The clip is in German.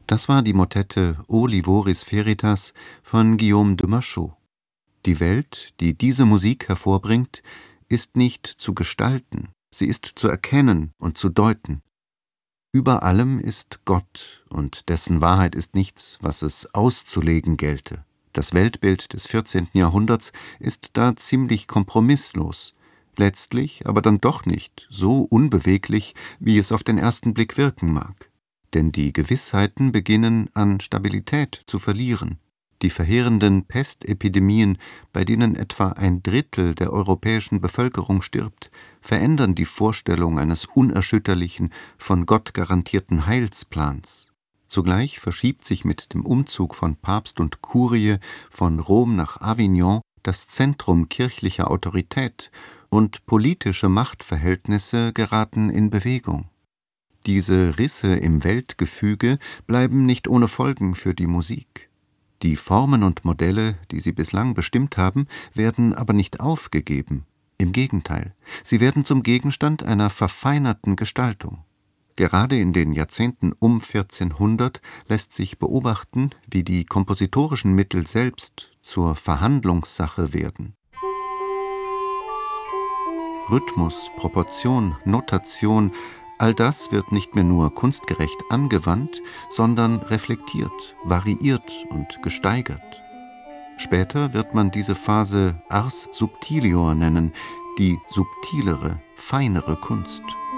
Das war die Motette O Livoris Veritas von Guillaume de Machaut. Die Welt, die diese Musik hervorbringt, ist nicht zu gestalten, sie ist zu erkennen und zu deuten. Über allem ist Gott, und dessen Wahrheit ist nichts, was es auszulegen gelte. Das Weltbild des 14. Jahrhunderts ist da ziemlich kompromisslos, letztlich aber dann doch nicht so unbeweglich, wie es auf den ersten Blick wirken mag. Denn die Gewissheiten beginnen an Stabilität zu verlieren. Die verheerenden Pestepidemien, bei denen etwa 1/3 der europäischen Bevölkerung stirbt, verändern die Vorstellung eines unerschütterlichen, von Gott garantierten Heilsplans. Zugleich verschiebt sich mit dem Umzug von Papst und Kurie von Rom nach Avignon das Zentrum kirchlicher Autorität und politische Machtverhältnisse geraten in Bewegung. Diese Risse im Weltgefüge bleiben nicht ohne Folgen für die Musik. Die Formen und Modelle, die sie bislang bestimmt haben, werden aber nicht aufgegeben. Im Gegenteil, sie werden zum Gegenstand einer verfeinerten Gestaltung. Gerade in den Jahrzehnten um 1400 lässt sich beobachten, wie die kompositorischen Mittel selbst zur Verhandlungssache werden. Rhythmus, Proportion, Notation, all das wird nicht mehr nur kunstgerecht angewandt, sondern reflektiert, variiert und gesteigert. Später wird man diese Phase Ars Subtilior nennen, die subtilere, feinere Kunst.